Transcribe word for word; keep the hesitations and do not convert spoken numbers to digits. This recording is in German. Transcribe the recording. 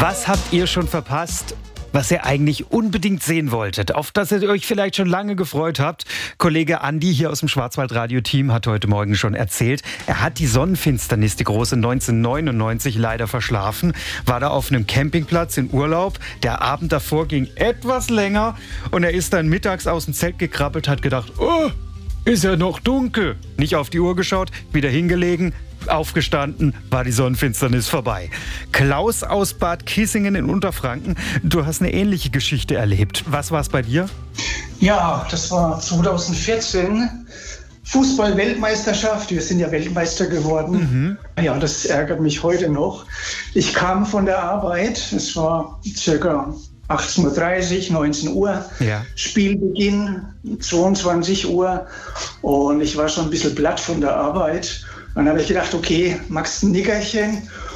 Was habt ihr schon verpasst, was ihr eigentlich unbedingt sehen wolltet, auf das ihr euch vielleicht schon lange gefreut habt? Kollege Andi hier aus dem Schwarzwaldradio-Team hat heute Morgen schon erzählt, er hat die Sonnenfinsternis, die große neunzehnhundertneunundneunzig, leider verschlafen, war da auf einem Campingplatz in Urlaub. Der Abend davor ging etwas länger und er ist dann mittags aus dem Zelt gekrabbelt, hat gedacht, oh, ist ja noch dunkel. Nicht auf die Uhr geschaut, wieder hingelegen, aufgestanden, war die Sonnenfinsternis vorbei. Klaus aus Bad Kissingen in Unterfranken, du hast eine ähnliche Geschichte erlebt. Was war es bei dir? Ja, das war zweitausendvierzehn. Fußball-Weltmeisterschaft. Wir sind ja Weltmeister geworden. Mhm. Ja, das ärgert mich heute noch. Ich kam von der Arbeit. Es war circa achtzehn Uhr dreißig, neunzehn Uhr. Ja. Spielbeginn zweiundzwanzig Uhr. Und ich war schon ein bisschen platt von der Arbeit. Dann habe ich gedacht, okay, magst du ein Nickerchen?